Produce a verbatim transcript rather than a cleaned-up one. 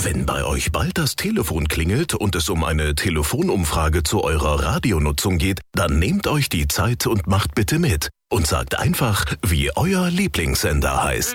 Wenn bei euch bald das Telefon klingelt und es um eine Telefonumfrage zu eurer Radionutzung geht, dann nehmt euch die Zeit und macht bitte mit und sagt einfach, wie euer Lieblingssender heißt.